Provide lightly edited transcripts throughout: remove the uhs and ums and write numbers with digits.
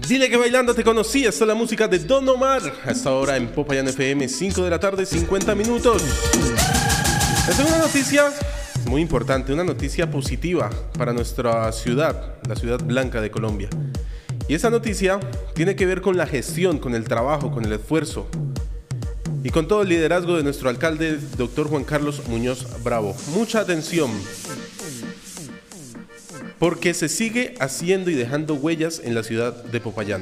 Dile que bailando te conocí, esta es la música de Don Omar. A esta hora en Popayán FM, 5 de la tarde, 50 minutos. Esta es una noticia muy importante, una noticia positiva para nuestra ciudad, la ciudad blanca de Colombia. Y esa noticia tiene que ver con la gestión, con el trabajo, con el esfuerzo y con todo el liderazgo de nuestro alcalde, doctor Juan Carlos Muñoz Bravo. Mucha atención, porque se sigue haciendo y dejando huellas en la ciudad de Popayán.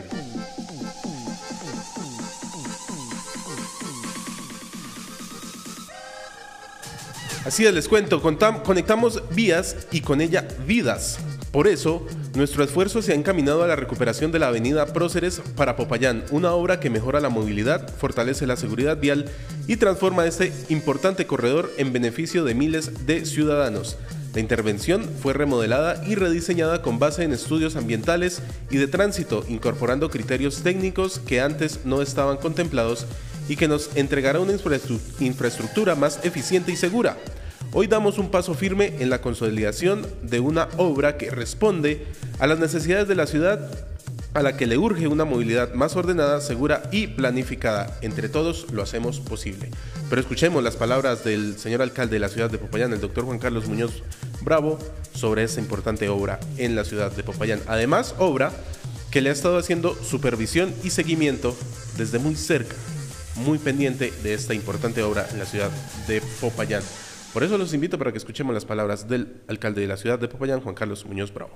Así es, les cuento, conectamos vías y con ella vidas. Por eso, nuestro esfuerzo se ha encaminado a la recuperación de la avenida Próceres para Popayán, una obra que mejora la movilidad, fortalece la seguridad vial y transforma este importante corredor en beneficio de miles de ciudadanos. La intervención fue remodelada y rediseñada con base en estudios ambientales y de tránsito, incorporando criterios técnicos que antes no estaban contemplados y que nos entregará una infraestructura más eficiente y segura. Hoy damos un paso firme en la consolidación de una obra que responde a las necesidades de la ciudad, a la que le urge una movilidad más ordenada, segura y planificada. Entre todos lo hacemos posible. Pero escuchemos las palabras del señor alcalde de la ciudad de Popayán, el doctor Juan Carlos Muñoz Bravo, sobre esta importante obra en la ciudad de Popayán. Además, obra que le ha estado haciendo supervisión y seguimiento desde muy cerca, muy pendiente de esta importante obra en la ciudad de Popayán. Por eso los invito para que escuchemos las palabras del alcalde de la ciudad de Popayán, Juan Carlos Muñoz Bravo.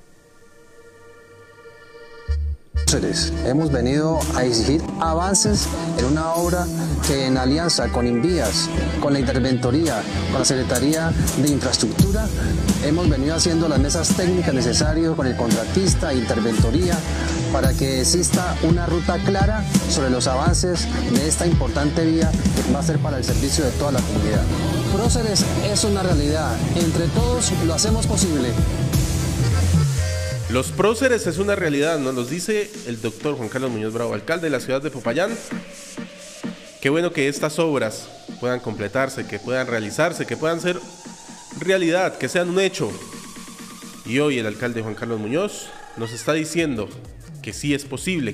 Hemos venido a exigir avances en una obra que, en alianza con Invías, con la Interventoría, con la Secretaría de Infraestructura, hemos venido haciendo las mesas técnicas necesarias con el contratista e Interventoría para que exista una ruta clara sobre los avances de esta importante vía que va a ser para el servicio de toda la comunidad. Próceres es una realidad, entre todos lo hacemos posible. Los próceres es una realidad, nos los dice el doctor Juan Carlos Muñoz Bravo, alcalde de la ciudad de Popayán. Qué bueno que estas obras puedan completarse, que puedan realizarse, que puedan ser realidad, que sean un hecho. Y hoy el alcalde Juan Carlos Muñoz nos está diciendo que sí es posible.